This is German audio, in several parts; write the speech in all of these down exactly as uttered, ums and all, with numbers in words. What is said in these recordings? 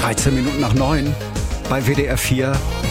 dreizehn Minuten nach neun bei W D R vier.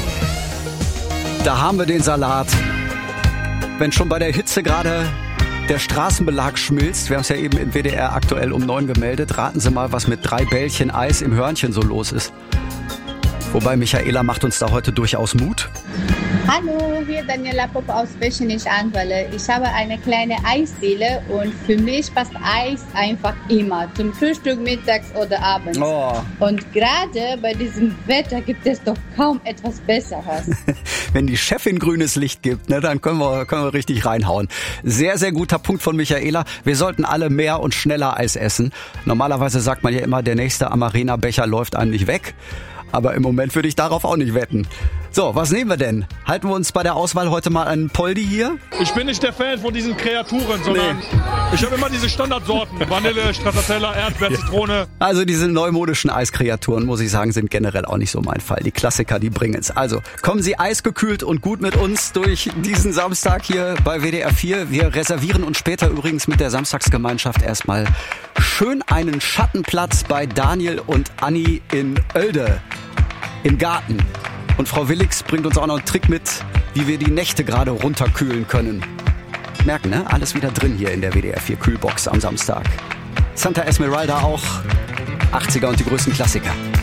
Da haben wir den Salat. Wenn schon bei der Hitze gerade der Straßenbelag schmilzt, wir haben es ja eben im W D R aktuell um neun gemeldet, raten Sie mal, was mit drei Bällchen Eis im Hörnchen so los ist. Wobei Michaela macht uns da heute durchaus Mut. Hallo, hier Daniela Popp aus Reschenich-Anwelle. Ich habe eine kleine Eisdiele und für mich passt Eis einfach immer. Zum Frühstück, mittags oder abends. Oh. Und gerade bei diesem Wetter gibt es doch kaum etwas Besseres. Wenn die Chefin grünes Licht gibt, ne, dann können wir, können wir richtig reinhauen. Sehr, sehr guter Punkt von Michaela. Wir sollten alle mehr und schneller Eis essen. Normalerweise sagt man ja immer, der nächste Amarena-Becher läuft einem nicht weg. Aber im Moment würde ich darauf auch nicht wetten. So, was nehmen wir denn? Halten wir uns bei der Auswahl heute mal an Poldi hier? Ich bin nicht der Fan von diesen Kreaturen, sondern nee. Ich habe immer diese Standardsorten. Vanille, Stracciatella, Erdbeer, ja. Zitrone. Also diese neumodischen Eiskreaturen, muss ich sagen, sind generell auch nicht so mein Fall. Die Klassiker, die bringen es. Also kommen Sie eisgekühlt und gut mit uns durch diesen Samstag hier bei W D R vier. Wir reservieren uns später übrigens mit der Samstagsgemeinschaft erstmal schön einen Schattenplatz bei Daniel und Anni in Oelde im Garten. Und Frau Willix bringt uns auch noch einen Trick mit, wie wir die Nächte gerade runterkühlen können. Merken, ne? Alles wieder drin hier in der W D R vier Kühlbox am Samstag. Santa Esmeralda auch. achtziger und die größten Klassiker.